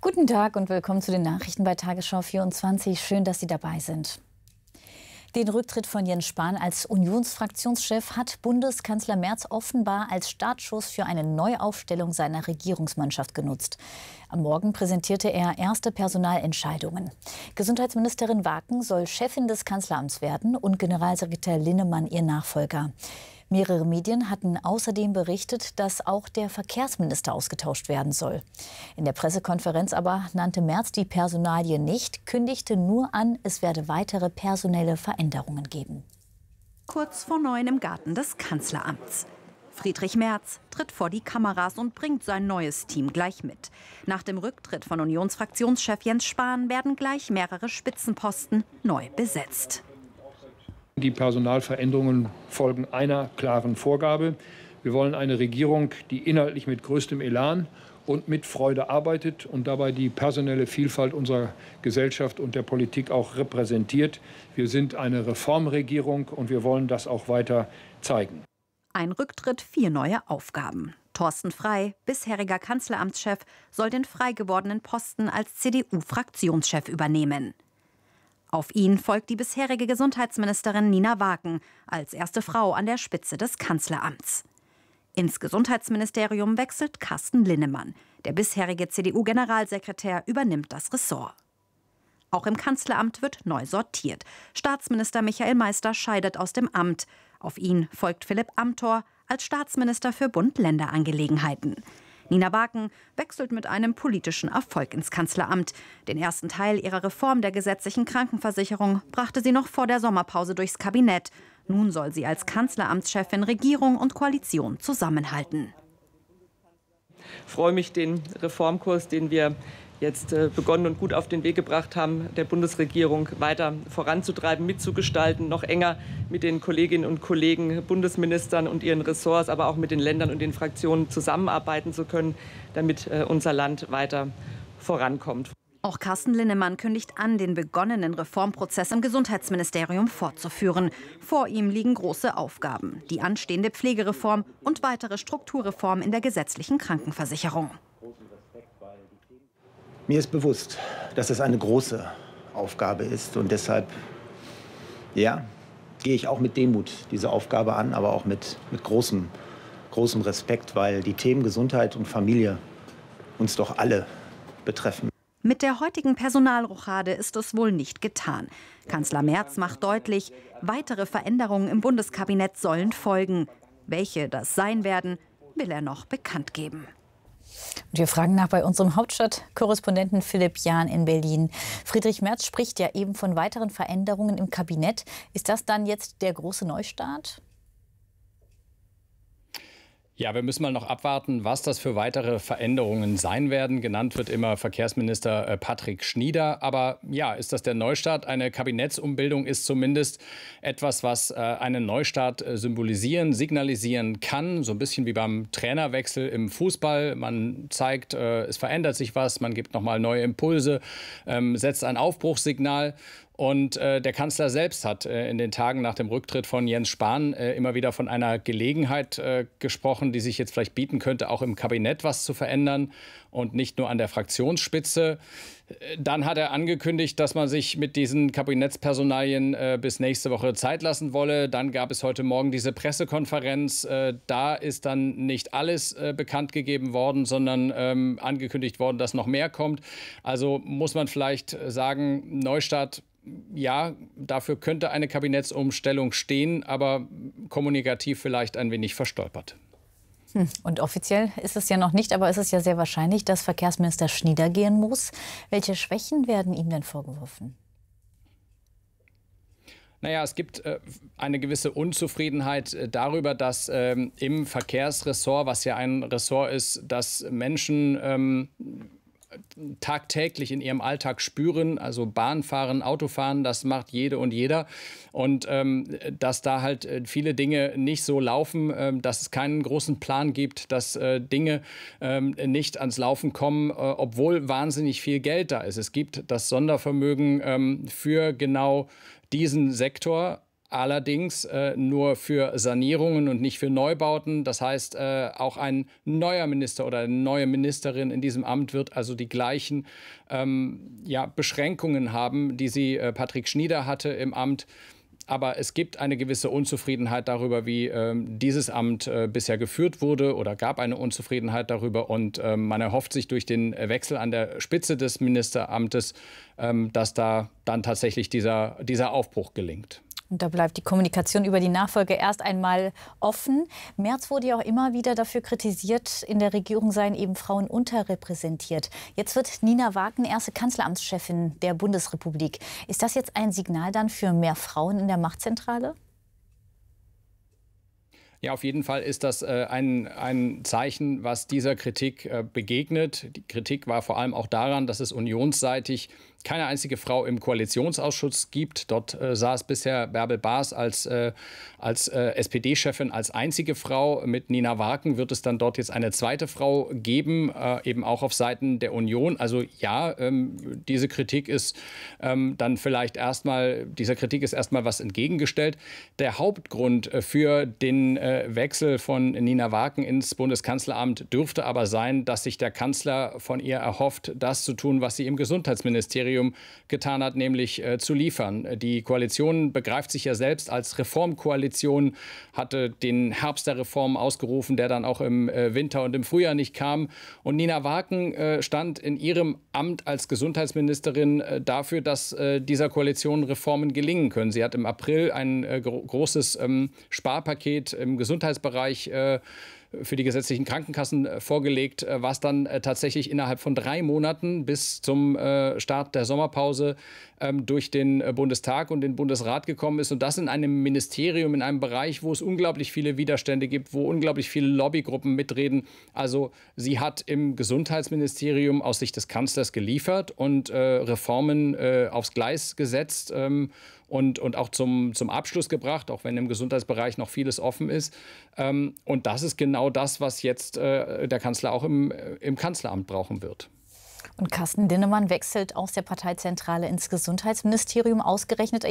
Guten Tag und willkommen zu den Nachrichten bei Tagesschau 24. Schön, dass Sie dabei sind. Den Rücktritt von Jens Spahn als Unionsfraktionschef hat Bundeskanzler Merz offenbar als Startschuss für eine Neuaufstellung seiner Regierungsmannschaft genutzt. Am Morgen präsentierte er erste Personalentscheidungen. Gesundheitsministerin Waken soll Chefin des Kanzleramts werden und Generalsekretär Linnemann ihr Nachfolger. Mehrere Medien hatten außerdem berichtet, dass auch der Verkehrsminister ausgetauscht werden soll. In der Pressekonferenz aber nannte Merz die Personalie nicht, kündigte nur an, es werde weitere personelle Veränderungen geben. Kurz vor 9 im Garten des Kanzleramts. Friedrich Merz tritt vor die Kameras und bringt sein neues Team gleich mit. Nach dem Rücktritt von Unionsfraktionschef Jens Spahn werden gleich mehrere Spitzenposten neu besetzt. Die Personalveränderungen folgen einer klaren Vorgabe. Wir wollen eine Regierung, die inhaltlich mit größtem Elan und mit Freude arbeitet und dabei die personelle Vielfalt unserer Gesellschaft und der Politik auch repräsentiert. Wir sind eine Reformregierung und wir wollen das auch weiter zeigen. Ein Rücktritt, 4 neue Aufgaben. Thorsten Frey, bisheriger Kanzleramtschef, soll den frei gewordenen Posten als CDU-Fraktionschef übernehmen. Auf ihn folgt die bisherige Gesundheitsministerin Nina Waken als erste Frau an der Spitze des Kanzleramts. Ins Gesundheitsministerium wechselt Carsten Linnemann. Der bisherige CDU-Generalsekretär übernimmt das Ressort. Auch im Kanzleramt wird neu sortiert. Staatsminister Michael Meister scheidet aus dem Amt. Auf ihn folgt Philipp Amthor als Staatsminister für Bund-Länder-Angelegenheiten. Nina Waken wechselt mit einem politischen Erfolg ins Kanzleramt. Den ersten Teil ihrer Reform der gesetzlichen Krankenversicherung brachte sie noch vor der Sommerpause durchs Kabinett. Nun soll sie als Kanzleramtschefin Regierung und Koalition zusammenhalten. Ich freue mich, den Reformkurs, den wir jetzt begonnen und gut auf den Weg gebracht haben, der Bundesregierung weiter voranzutreiben, mitzugestalten, noch enger mit den Kolleginnen und Kollegen, Bundesministern und ihren Ressorts, aber auch mit den Ländern und den Fraktionen zusammenarbeiten zu können, damit unser Land weiter vorankommt. Auch Carsten Linnemann kündigt an, den begonnenen Reformprozess im Gesundheitsministerium fortzuführen. Vor ihm liegen große Aufgaben, die anstehende Pflegereform und weitere Strukturreformen in der gesetzlichen Krankenversicherung. Mir ist bewusst, dass es eine große Aufgabe ist und deshalb, ja, gehe ich auch mit Demut diese Aufgabe an, aber auch mit großem Respekt, weil die Themen Gesundheit und Familie uns doch alle betreffen. Mit der heutigen Personalrochade ist es wohl nicht getan. Kanzler Merz macht deutlich, weitere Veränderungen im Bundeskabinett sollen folgen. Welche das sein werden, will er noch bekannt geben. Und wir fragen nach bei unserem Hauptstadtkorrespondenten Philipp Jahn in Berlin. Friedrich Merz spricht ja eben von weiteren Veränderungen im Kabinett. Ist das dann jetzt der große Neustart? Ja, wir müssen mal noch abwarten, was das für weitere Veränderungen sein werden. Genannt wird immer Verkehrsminister Patrick Schnieder. Aber ja, ist das der Neustart? Eine Kabinettsumbildung ist zumindest etwas, was einen Neustart symbolisieren, signalisieren kann. So ein bisschen wie beim Trainerwechsel im Fußball. Man zeigt, es verändert sich was, man gibt nochmal neue Impulse, setzt ein Aufbruchssignal. Und der Kanzler selbst hat in den Tagen nach dem Rücktritt von Jens Spahn immer wieder von einer Gelegenheit gesprochen, die sich jetzt vielleicht bieten könnte, auch im Kabinett was zu verändern und nicht nur an der Fraktionsspitze. Dann hat er angekündigt, dass man sich mit diesen Kabinettspersonalien bis nächste Woche Zeit lassen wolle. Dann gab es heute Morgen diese Pressekonferenz. Da ist dann nicht alles bekannt gegeben worden, sondern angekündigt worden, dass noch mehr kommt. Also muss man vielleicht sagen, Neustart. Ja, dafür könnte eine Kabinettsumstellung stehen, aber kommunikativ vielleicht ein wenig verstolpert. Und offiziell ist es ja noch nicht, aber es ist ja sehr wahrscheinlich, dass Verkehrsminister Schnieder gehen muss. Welche Schwächen werden ihm denn vorgeworfen? Naja, es gibt eine gewisse Unzufriedenheit darüber, dass im Verkehrsressort, was ja ein Ressort ist, dass Menschen tagtäglich in ihrem Alltag spüren, also Bahnfahren, Autofahren, das macht jede und jeder. Und dass da halt viele Dinge nicht so laufen, dass es keinen großen Plan gibt, dass Dinge nicht ans Laufen kommen, obwohl wahnsinnig viel Geld da ist. Es gibt das Sondervermögen für genau diesen Sektor. allerdings nur für Sanierungen und nicht für Neubauten. Das heißt, auch ein neuer Minister oder eine neue Ministerin in diesem Amt wird also die gleichen Beschränkungen haben, die sie Patrick Schnieder hatte im Amt. Aber es gibt eine gewisse Unzufriedenheit darüber, wie dieses Amt bisher geführt wurde, oder gab eine Unzufriedenheit darüber. Und man erhofft sich durch den Wechsel an der Spitze des Ministeramtes, dass da dann tatsächlich dieser Aufbruch gelingt. Und da bleibt die Kommunikation über die Nachfolge erst einmal offen. Merz wurde ja auch immer wieder dafür kritisiert, in der Regierung seien eben Frauen unterrepräsentiert. Jetzt wird Nina Wagen erste Kanzleramtschefin der Bundesrepublik. Ist das jetzt ein Signal dann für mehr Frauen in der Machtzentrale? Ja, auf jeden Fall ist das ein Zeichen, was dieser Kritik begegnet. Die Kritik war vor allem auch daran, dass es unionsseitig keine einzige Frau im Koalitionsausschuss gibt. Dort saß bisher Bärbel Baas als SPD-Chefin als einzige Frau. Mit Nina Wagen wird es dann dort jetzt eine zweite Frau geben, eben auch auf Seiten der Union. Also ja, diese Kritik ist dieser Kritik ist erstmal was entgegengestellt. Der Hauptgrund für den Wechsel von Nina Wagen ins Bundeskanzleramt dürfte aber sein, dass sich der Kanzler von ihr erhofft, das zu tun, was sie im Gesundheitsministerium getan hat, nämlich zu liefern. Die Koalition begreift sich ja selbst als Reformkoalition, hatte den Herbst der Reformen ausgerufen, der dann auch im Winter und im Frühjahr nicht kam. Und Nina Wagen stand in ihrem Amt als Gesundheitsministerin dafür, dass dieser Koalition Reformen gelingen können. Sie hat im April ein großes Sparpaket im Gesundheitsbereich für die gesetzlichen Krankenkassen vorgelegt, was dann tatsächlich innerhalb von 3 Monaten bis zum Start der Sommerpause durch den Bundestag und den Bundesrat gekommen ist. Und das in einem Ministerium, in einem Bereich, wo es unglaublich viele Widerstände gibt, wo unglaublich viele Lobbygruppen mitreden. Also sie hat im Gesundheitsministerium aus Sicht des Kanzlers geliefert und Reformen aufs Gleis gesetzt. Und auch zum Abschluss gebracht, auch wenn im Gesundheitsbereich noch vieles offen ist. Und das ist genau das, was jetzt der Kanzler auch im Kanzleramt brauchen wird. Und Carsten Linnemann wechselt aus der Parteizentrale ins Gesundheitsministerium, ausgerechnet